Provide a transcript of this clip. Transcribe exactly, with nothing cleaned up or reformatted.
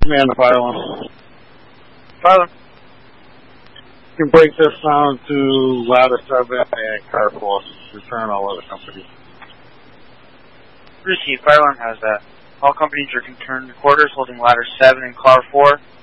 Command to fire alarm. Fire alarm. You can break this down to ladder seven and car four. Return all other companies. Receive. Fire alarm has that. All companies are returned to quarters holding ladder seven and car four.